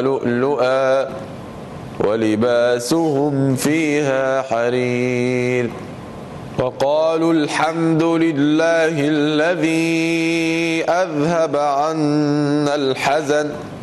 لؤلؤا ولباسهم فيها حرير وقالوا الحمد لله الذي أذهب عنا الحزن